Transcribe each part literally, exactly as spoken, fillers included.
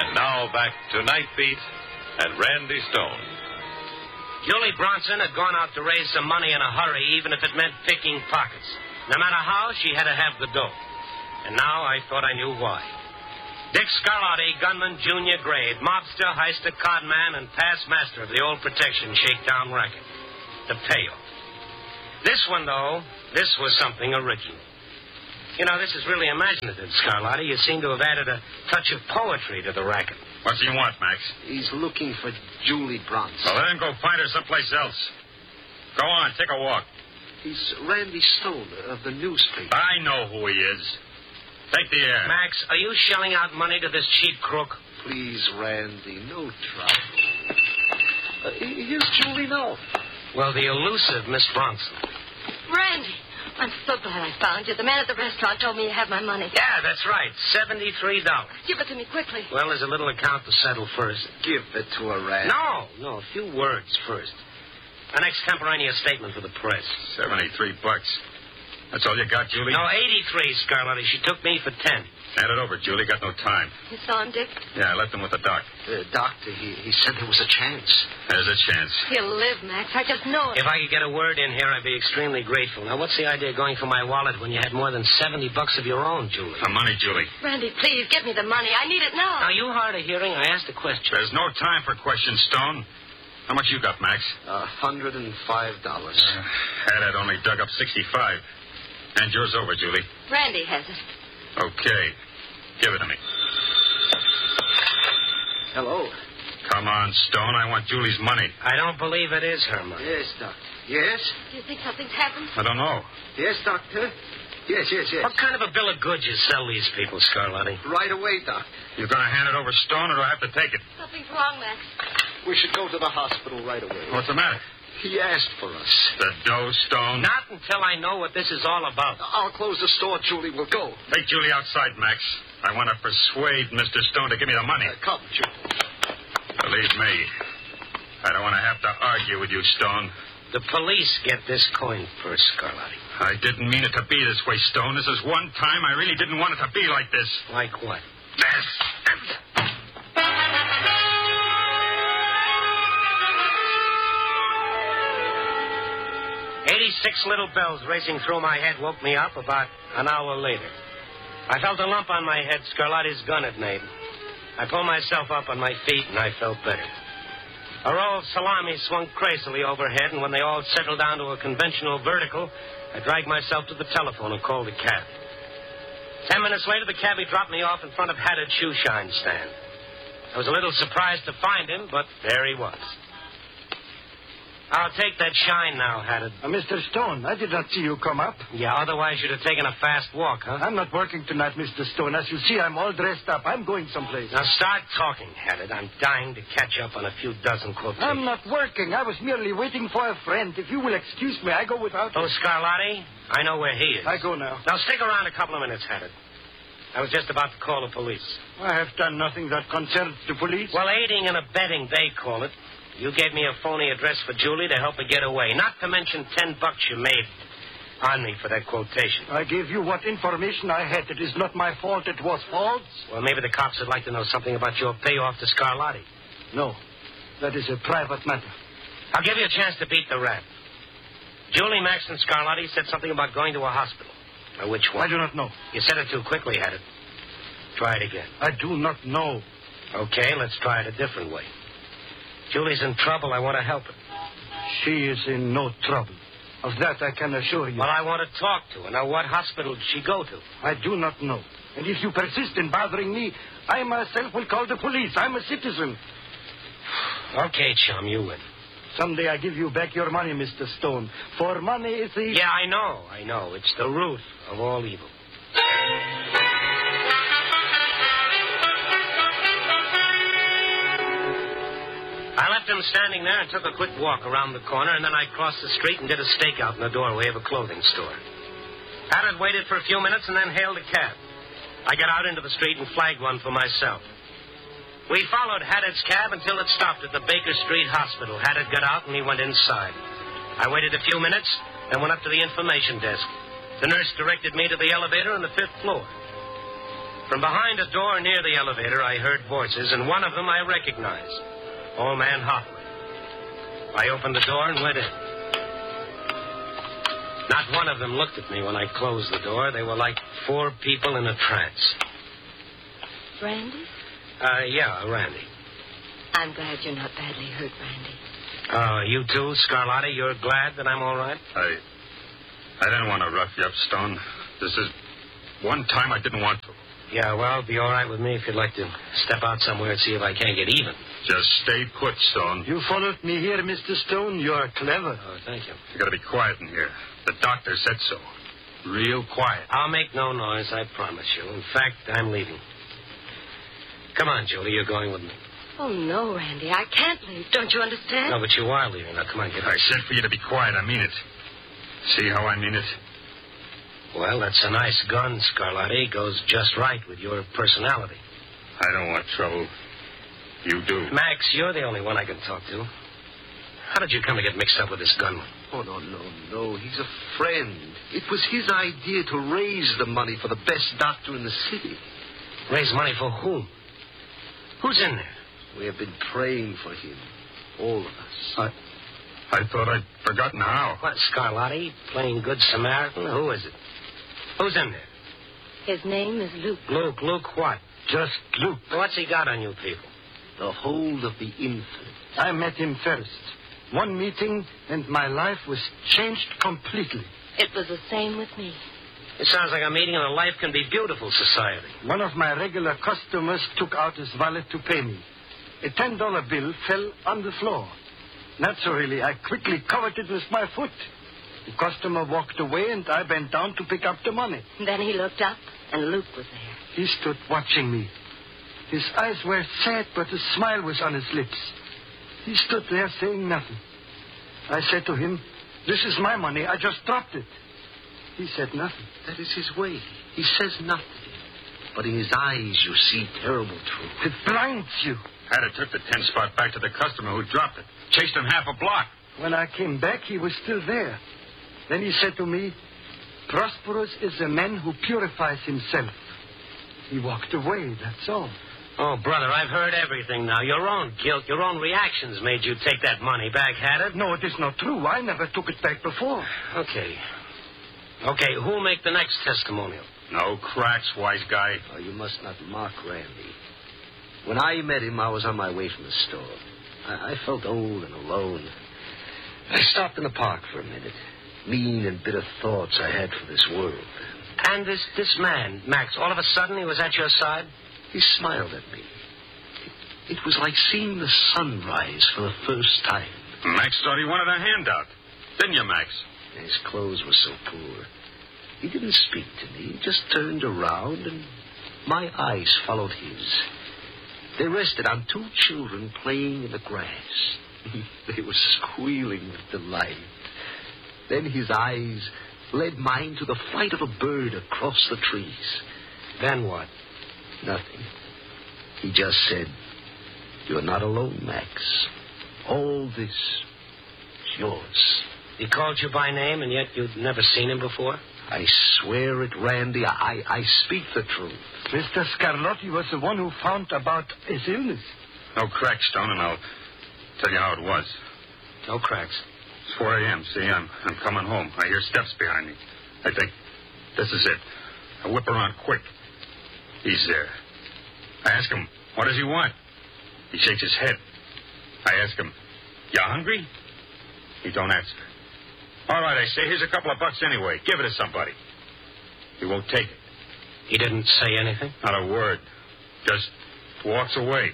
And now back to Night Beat and Randy Stone. Julie Bronson had gone out to raise some money in a hurry, even if it meant picking pockets. No matter how, she had to have the dough. And now I thought I knew why. Dick Scarlatti, gunman, junior grade, mobster, heister, codman, and past master of the old protection shakedown racket. The payoff. This one, though, this was something original. You know, this is really imaginative, Scarlatti. You seem to have added a touch of poetry to the racket. What do you want, Max? He's looking for Julie Bronson. Well, let him go find her someplace else. Go on, take a walk. He's Randy Stone of the newspaper. I know who he is. Take the air. Max, are you shelling out money to this cheap crook? Please, Randy, no trouble. Uh, here's Julie now. Well, the elusive Miss Bronson. Randy, I'm so glad I found you. The man at the restaurant told me you have my money. Yeah, that's right. seventy-three dollars. Give it to me quickly. Well, there's a little account to settle first. Give it to her, Randy. No, no, a few words first. An extemporaneous statement for the press. Seventy-three bucks. That's all you got, Julie? No, eighty-three, Scarlatti. She took me for ten. Hand it over, Julie. Got no time. You saw him, Dick? Yeah, I left him with the doc. Uh, doctor, he, he said there was a chance. There's a chance. He'll live, Max. I just know it. If I could get a word in here, I'd be extremely grateful. Now, what's the idea of going for my wallet when you had more than seventy bucks of your own, Julie? The money, Julie. Randy, please, give me the money. I need it now. Now, you hard of hearing? I asked a question. There's no time for questions, Stone. How much you got, Max? A hundred and five dollars. Uh, had it only dug up sixty-five. Hand yours over, Julie. Randy has it. Okay. Give it to me. Hello. Come on, Stone. I want Julie's money. I don't believe it is her money. Yes, doctor. Yes? Do you think something's happened? I don't know. Yes, doctor. Yes, yes, yes. What kind of a bill of goods you sell these people, Scarlatti? Right away, doctor. You going to hand it over, Stone, or do I have to take it? Something's wrong, Max. We should go to the hospital right away. What's the matter? He asked for us. The dough, Stone? Not until I know what this is all about. I'll close the store, Julie. We'll go. Take Julie outside, Max. I want to persuade Mister Stone to give me the money. Uh, come, Julie. Believe me, I don't want to have to argue with you, Stone. The police get this coin first, Scarlatti. I didn't mean it to be this way, Stone. This is one time I really didn't want it to be like this. Like what? This. Eighty-six little bells racing through my head woke me up about an hour later. I felt a lump on my head Scarlatti's gun had made. I pulled myself up on my feet, and I felt better. A row of salami swung crazily overhead, and when they all settled down to a conventional vertical, I dragged myself to the telephone and called a cab. Ten minutes later, the cabbie dropped me off in front of Haddard's shoe shine stand. I was a little surprised to find him, but there he was. I'll take that shine now, Haddard. Uh, Mister Stone, I did not see you come up. Yeah, otherwise you'd have taken a fast walk, huh? I'm not working tonight, Mister Stone. As you see, I'm all dressed up. I'm going someplace. Now start talking, Haddard. I'm dying to catch up on a few dozen quotations. I'm not working. I was merely waiting for a friend. If you will excuse me, I go without... Oh, Scarlatti? I know where he is. I go now. Now stick around a couple of minutes, Haddard. I was just about to call the police. I have done nothing that concerns the police. Well, aiding and abetting, they call it. You gave me a phony address for Julie to help her get away. Not to mention ten bucks you made on me for that quotation. I gave you what information I had. It is not my fault it was false. Well, maybe the cops would like to know something about your payoff to Scarlatti. No. That is a private matter. I'll give you a chance to beat the rap. Julie, Max, and Scarlatti said something about going to a hospital. Now, which one? I do not know. You said it too quickly, Haddard. Try it again. I do not know. Okay, let's try it a different way. Julie's in trouble. I want to help her. She is in no trouble. Of that I can assure you. Well, I want to talk to her. Now, what hospital did she go to? I do not know. And if you persist in bothering me, I myself will call the police. I'm a citizen. Okay, chum, you win. Someday I give you back your money, Mister Stone. For money is the... Yeah, I know, I know. It's the root of all evil. I left him standing there and took a quick walk around the corner, and then I crossed the street and did a stakeout in the doorway of a clothing store. Haddard waited for a few minutes and then hailed a cab. I got out into the street and flagged one for myself. We followed Haddard's cab until it stopped at the Baker Street Hospital. Haddard got out and he went inside. I waited a few minutes, then went up to the information desk. The nurse directed me to the elevator on the fifth floor. From behind a door near the elevator, I heard voices, and one of them I recognized. Old man Hoffman. I opened the door and went in. Not one of them looked at me when I closed the door. They were like four people in a trance. Randy? Uh, yeah, Randy. I'm glad you're not badly hurt, Randy. Oh, you too, Scarlatti? You're glad that I'm all right? I... I didn't want to rough you up, Stone. This is one time I didn't want to. Yeah, well, it'd be all right with me if you'd like to step out somewhere and see if I can't get even. Just stay put, Stone. You followed me here, Mister Stone. You're clever. Oh, thank you. You got to be quiet in here. The doctor said so. Real quiet. I'll make no noise, I promise you. In fact, I'm leaving. Come on, Julie, you're going with me. Oh, no, Randy, I can't leave. Don't you understand? No, but you are leaving. Now, come on, get I out. said for you to be quiet. I mean it. See how I mean it? Well, that's a nice gun, Scarlatti. Goes just right with your personality. I don't want trouble. You do. Max, you're the only one I can talk to. How did you come to get mixed up with this gunman? Oh, no, no, no. He's a friend. It was his idea to raise the money for the best doctor in the city. Raise money for whom? Who's in there? We have been praying for him. All of us. I, I thought I'd forgotten how. What, Scarlatti? Playing Good Samaritan? Who is it? Who's in there? His name is Luke. Luke. Luke what? Just Luke. What's he got on you people? The hold of the infant. I met him first. One meeting, and my life was changed completely. It was the same with me. It sounds like a meeting in a life can be beautiful society. One of my regular customers took out his wallet to pay me. A ten-dollar bill fell on the floor. Naturally, I quickly covered it with my foot. The customer walked away, and I bent down to pick up the money. Then he looked up, and Luke was there. He stood watching me. His eyes were sad, but a smile was on his lips. He stood there saying nothing. I said to him, "This is my money. I just dropped it." He said nothing. That is his way. He says nothing. But in his eyes, you see terrible truth. It blinds you. Had it took the ten spot back to the customer who dropped it. Chased him half a block. When I came back, he was still there. Then he said to me, "Prosperous is a man who purifies himself." He walked away, that's all. Oh, brother, I've heard everything now. Your own guilt, your own reactions made you take that money back, had it? No, it is not true. I never took it back before. Okay. Okay, who'll make the next testimonial? No cracks, wise guy. Oh, you must not mock Randy. When I met him, I was on my way from the store. I, I felt old and alone. I stopped in the park for a minute. Mean and bitter thoughts I had for this world. And this, this man, Max, all of a sudden he was at your side? He smiled at me. It, it was like seeing the sun rise for the first time. Max thought he wanted a handout. Didn't you, Max? His clothes were so poor. He didn't speak to me. He just turned around, and my eyes followed his. They rested on two children playing in the grass. They were squealing with delight. Then his eyes led mine to the flight of a bird across the trees. Then what? Nothing. He just said, "You're not alone, Max. All this is yours." He called you by name, and yet you'd never seen him before? I swear it, Randy. I, I speak the truth. Mister Scarlatti was the one who found about his illness. No cracks, Stone, and I'll tell you how it was. No cracks. It's four a.m., see? I'm, I'm coming home. I hear steps behind me. I think, this is it. I whip around quick. He's there. I ask him, what does he want? He shakes his head. I ask him, you hungry? He don't answer. All right, I say, here's a couple of bucks anyway. Give it to somebody. He won't take it. He didn't say anything? Not a word. Just walks away.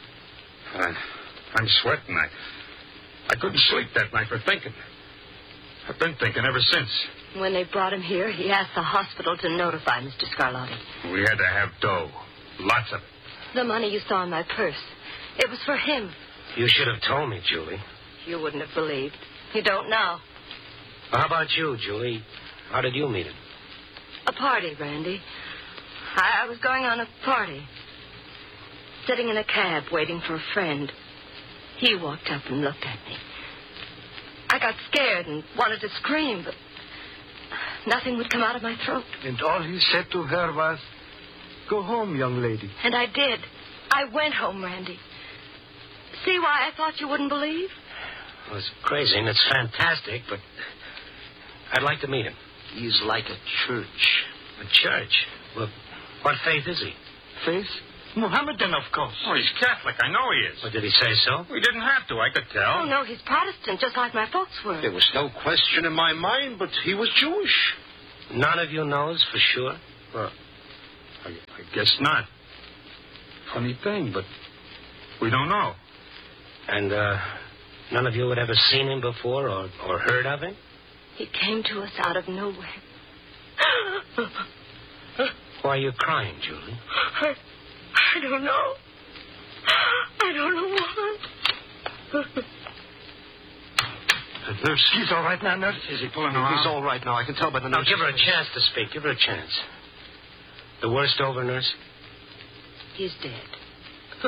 I, I'm sweating. I, I couldn't sleep that night for thinking. I've been thinking ever since. When they brought him here, he asked the hospital to notify Mister Scarlatti. We had to have dough. Lots of it. The money you saw in my purse. It was for him. You should have told me, Julie. You wouldn't have believed. You don't now. Well, how about you, Julie? How did you meet him? A party, Randy. I, I was going on a party. Sitting in a cab waiting for a friend. He walked up and looked at me. I got scared and wanted to scream, but nothing would come out of my throat. And all he said to her was, go home, young lady. And I did. I went home, Randy. See why I thought you wouldn't believe? Well, it's crazy and it's fantastic, but I'd like to meet him. He's like a church. A church? Well, what faith is he? Faith? Mohammedan, of course. Oh, he's Catholic. I know he is. Well, did he say so? We didn't have to. I could tell. Oh, no, he's Protestant, just like my folks were. There was no question in my mind, but he was Jewish. None of you knows for sure? Well, I, I guess not. Funny thing, but we don't know. And, uh, none of you had ever seen him before or, or heard of him? He came to us out of nowhere. Why are you crying, Julie? I, I don't know. I don't know why. Nurse, he's all right now, nurse. Is he pulling around? He's all right now. I can tell by the Now, nurse. give her a chance to speak. Give her a chance. The worst over, nurse? He's dead.